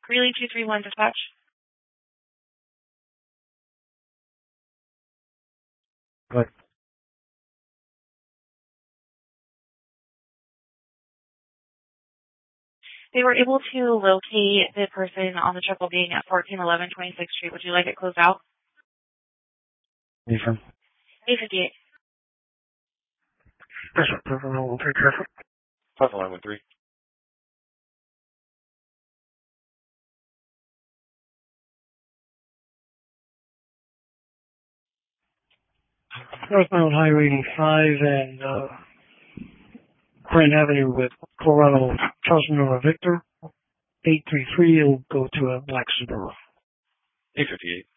Relay 231 dispatch. Good. They were able to locate the person on the triple being at 1411 26th Street. Would you like it closed out? Affirm. 858. Yes, sir. 51113 traffic. 51113. Northbound Highway 85 and Grant Avenue with Colorado Charles Nova Victor. 833 will go to a black Subaru. 858.